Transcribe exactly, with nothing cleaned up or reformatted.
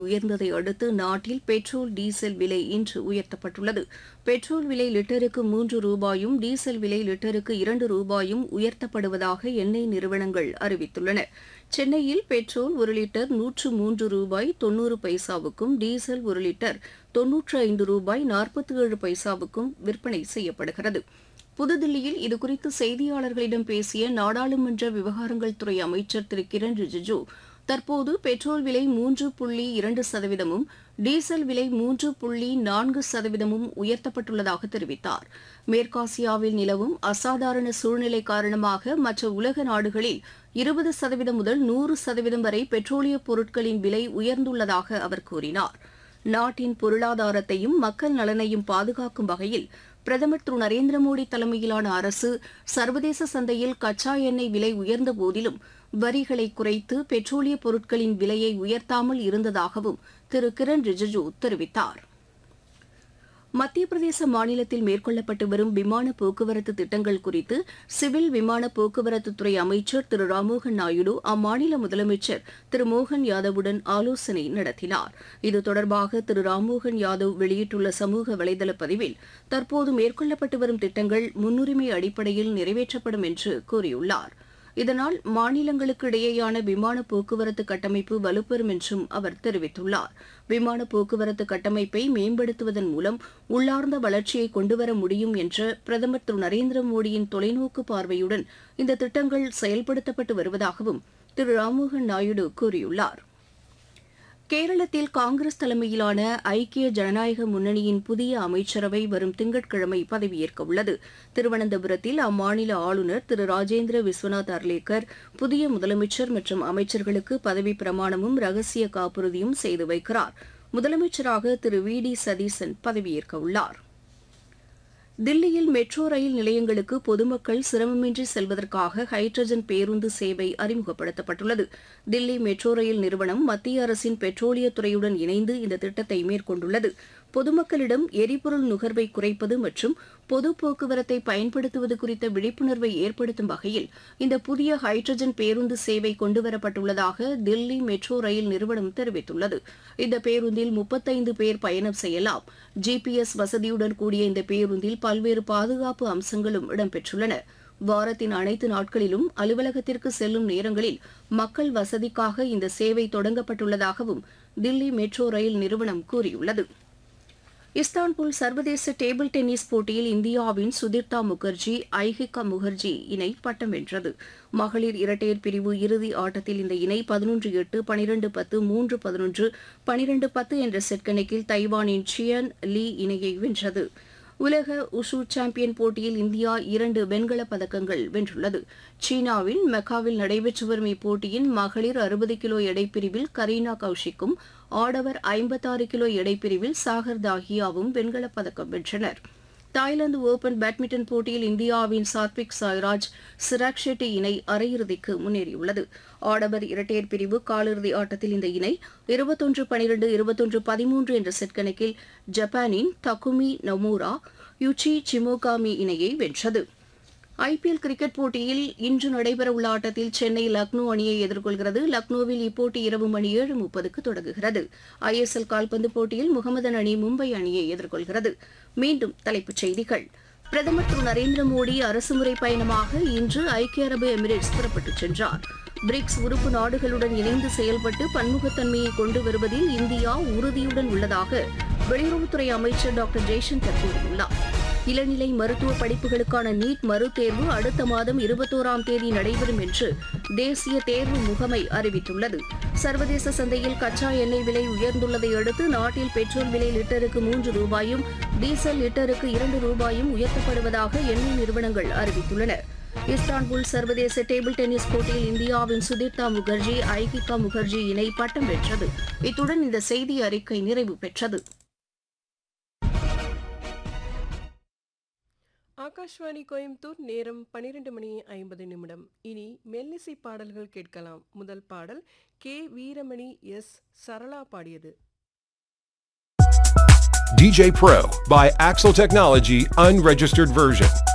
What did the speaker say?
உயர்ந்ததை அடுத்து நாட்டில் petrol diesel விலை இன்று உயர்த்தப்பட்டுள்ளது. பெட்ரோல் விலை லிட்டருக்கு மூன்று ரூபாயும் டீசல் விலை லிட்டருக்கு இரண்டு ரூபாயும் உயர்த்தப்படுவதாக எண்ணெய் நிறுவனங்கள் அறிவித்துள்ளன. சென்னையில் பெட்ரோல் ஒரு லிட்டர் நூற்று மூன்று ரூபாய் தொன்னூறு பைசாவுக்கும் டீசல் ஒரு லிட்டர் தொன்னூற்று ஐந்து ரூபாய் நாற்பத்தி ஏழு பைசாவுக்கும் விற்பனை செய்யப்படுகிறது. புதுதில்லியில் இதுகுறித்து செய்தியாளர்களிடம் பேசிய நாடாளுமன்ற விவகாரங்கள் துறை அமைச்சர் திரு கிரண் ரிஜிஜூ, தற்போது பெட்ரோல் விலை மூன்று புள்ளி இரண்டு சதவீதமும் டீசல் விலை மூன்று புள்ளி நான்கு சதவீதமும் உயர்த்தப்பட்டுள்ளதாக தெரிவித்தார். மேற்காசியாவில் நிலவும் அசாதாரண சூழ்நிலை காரணமாக மற்ற உலக நாடுகளில் இருபது சதவீதம் முதல் நூறு சதவீதம் வரை பெட்ரோலிய பொருட்களின் விலை உயர்ந்துள்ளதாக அவர் கூறினார். நாட்டின் பொருளாதாரத்தையும் மக்கள் நலனையும் பாதுகாக்கும் வகையில் பிரதமர் திரு நரேந்திர மோடி தலைமையிலான அரசு சர்வதேச சந்தையில் கச்சா எண்ணெய் விலை உயர்ந்த போதிலும் வரிகளை குறைத்து பெட்ரோலிய பொருட்களின் விலையை உயர்த்தாமல் இருந்ததாகவும் திரு கிரண் ரிஜிஜூ தெரிவித்தார். மத்திய பிரதேச மாநிலத்தில் மேற்கொள்ளப்பட்டு வரும் விமான போக்குவரத்து திட்டங்கள் குறித்து சிவில் விமான போக்குவரத்துத்துறை அமைச்சர் திரு ராம்மோகன் நாயுடு அம்மாநில முதலமைச்சர் திரு மோகன் யாதவுடன் ஆலோசனை நடத்தினார். இது தொடர்பாக திரு ராம்மோகன் யாதவ் வெளியிட்டுள்ள சமூக வலைதள பதிவில், தற்போது மேற்கொள்ளப்பட்டு வரும் திட்டங்கள் முன்னுரிமை அடிப்படையில் நிறைவேற்றப்படும் என்று கூறியுள்ளார். இதனால் மாநிலங்களுக்கு இடையேயான விமான போக்குவரத்து கட்டமைப்பு வலுப்பெறும் என்றும் அவர் தெரிவித்துள்ளார். விமான போக்குவரத்து கட்டமைப்பை மேம்படுத்துவதன் மூலம் உள்ளார்ந்த வளர்ச்சியை கொண்டுவர முடியும் என்ற பிரதமர் திரு நரேந்திர மோடியின் தொலைநோக்கு பார்வையுடன் இந்த திட்டங்கள் செயல்படுத்தப்பட்டு வருவதாகவும் திரு ராம்மோகன் நாயுடு கூறியுள்ளார். கேரளத்தில் காங்கிரஸ் தலைமையிலான ஐக்கிய ஜனநாயக முன்னணியின் புதிய அமைச்சரவை வரும் திங்கட்கிழமை பதவியேற்க உள்ளது. திருவனந்தபுரத்தில் அம்மாநில ஆளுநர் திரு ராஜேந்திர விஸ்வநாத் அர்லேக்கர் புதிய முதலமைச்சர் மற்றும் அமைச்சர்களுக்கு பதவி பிரமாணமும் ரகசிய காப்புறுதியும் செய்து வைக்கிறார். முதலமைச்சராக திரு வி டி சதீசன் பதவியேற்க உள்ளார். தில்லியில் மெட்ரோ ரயில் நிலையங்களுக்கு பொதுமக்கள் சிரமமின்றி செல்வதற்காக ஹைட்ரஜன் பேருந்து சேவை அறிமுகப்படுத்தப்பட்டுள்ளது. தில்லி மெட்ரோ ரயில் நிறுவனம் மத்திய அரசின் பெட்ரோலியத்துறையுடன் இணைந்து இந்த திட்டத்தை மேற்கொண்டுள்ளது. பொதுமக்களிடம் எரிபொருள் நுகர்வை குறைப்பது மற்றும் பொது போக்குவரத்தை பயன்படுத்துவது குறித்த விழிப்புணர்வை ஏற்படுத்தும் வகையில் இந்த புதிய ஹைட்ரஜன் பேருந்து சேவை கொண்டுவரப்பட்டுள்ளதாக தில்லி மெட்ரோ ரயில் நிறுவனம் தெரிவித்துள்ளது. இந்த பேருந்தில் முப்பத்தைந்து பேர் பயணம் செய்யலாம். ஜிபிஎஸ் வசதியுடன் கூடிய இந்த பேருந்தில் பல்வேறு பாதுகாப்பு அம்சங்களும் இடம்பெற்றுள்ளன. வாரத்தின் அனைத்து நாட்களிலும் அலுவலகத்திற்கு செல்லும் நேரங்களில் மக்கள் வசதிக்காக இந்த சேவை தொடங்கப்பட்டுள்ளதாகவும் தில்லி மெட்ரோ ரயில் நிறுவனம் கூறியுள்ளது. இஸ்தான்புல் சர்வதேச டேபிள் டென்னிஸ் போட்டியில் இந்தியாவின் சுதிர்தா முகர்ஜி ஐஹிகா முகர்ஜி இணை பட்டம் வென்றது. மகளிர் இரட்டையர் பிரிவு இறுதி ஆட்டத்தில் இந்த இணை பதினொன்று எட்டு பனிரெண்டு பத்து மூன்று பதினொன்று பனிரெண்டு பத்து என்ற செட் கணக்கில் தைவானின் சியன் லீ இணையை வென்றது. உலக உஷு சாம்பியன் போட்டியில் இந்தியா இரண்டு வெண்கலப் பதக்கங்கள் வென்றுள்ளது. சீனாவின் மெக்காவில் நடைபெற்று வரும் இப்போட்டியின் மகளிர் அறுபது கிலோ எடைப்பிரிவில் கரீனா கௌஷிக்கும் ஆடவர் ஐம்பத்தாறு கிலோ எடைப்பிரிவில் சாகர் தாஹியாவும் வெண்கலப் பதக்கம் வென்றனர். தாய்லாந்து ஓபன் பேட்மிண்டன் போட்டியில் இந்தியாவின் சாத்விக் சாய்ராஜ் சிராக் ஷெட்டி இணை அரையிறுதிக்கு முன்னேறியுள்ளது. ஆடவர் இரட்டையர் பிரிவு காலிறுதி ஆட்டத்தில் இந்த இணை இருபத்தொன்று பனிரெண்டு இருபத்தொன்று பதிமூன்று என்ற செட் கணக்கில் ஜப்பானின் தகுமி நொமூரா யுச்சி சிமோகாமி இணையை வென்றது. ஐபிஎல் கிரிக்கெட் போட்டியில் இன்று நடைபெறவுள்ள ஆட்டத்தில் சென்னை லக்னோ அணியை எதிர்கொள்கிறது. லக்னோவில் இப்போட்டி இரவு மணி ஏழு முப்பதுக்கு தொடங்குகிறது. ஐஎஸ்எல் கால்பந்து போட்டியில் முகமதன் அணி மும்பை அணியை எதிர்கொள்கிறது. மீண்டும் தலைப்புச் செய்திகள். பிரதமர் திரு நரேந்திர மோடி அரசுமுறை பயணமாக இன்று ஐக்கிய அரபு எமிரேட்ஸ் புறப்பட்டுச் சென்றார். பிரிக்ஸ் உறுப்பு நாடுகளுடன் இணைந்து செயல்பட்டு பன்முகத்தன்மையை கொண்டு வருவதில் இந்தியா உறுதியுடன் உள்ளதாக வெளியுறவுத்துறை அமைச்சர் டாக்டர் ஜெய்சங்கர் கூறியுள்ளார். இளநிலை மருத்துவ படிப்புகளுக்கான நீட் மறுதேர்வு அடுத்த மாதம் இருபத்தோராம் தேதி நடைபெறும் என்று தேசிய தேர்வு முகமை அறிவித்துள்ளது. சர்வதேச சந்தையில் கச்சா எண்ணெய் விலை உயர்ந்துள்ளதை அடுத்து நாட்டில் பெட்ரோல் விலை லிட்டருக்கு மூன்று ரூபாயும் டீசல் லிட்டருக்கு இரண்டு ரூபாயும் உயர்த்தப்படுவதாக எண்ணெய் நிறுவனங்கள் அறிவித்துள்ளன. இஸ்தான்புல் சர்வதேச டேபிள் டென்னிஸ் போட்டியில் இந்தியாவின் சுதிர்தா முகர்ஜி ஐஹிகா முகர்ஜி இணை பட்டம் வென்றது. இத்துடன் இந்த செய்தி அறிக்கை நிறைவு பெற்றது. ஆகாஷ்வாணி கோயம்புத்தூர், நேரம் பன்னிரண்டு மணி ஐம்பது நிமிடம். இனி மெல்லிசை பாடல்கள் கேட்கலாம். முதல் பாடல் கே வீரமணி எஸ் சரளா பாடியது. D J Pro by Axel Technology unregistered version.